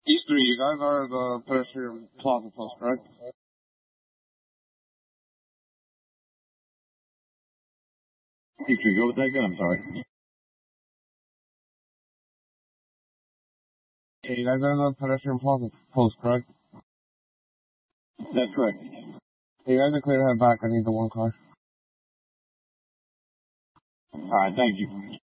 These three, you guys are the pedestrian plaza post, correct? Could you go with that again? I'm sorry. Yeah, you guys are the pedestrian plaza post, correct? That's correct. Yeah, you guys are clear to head back. I need the one car. All right, thank you.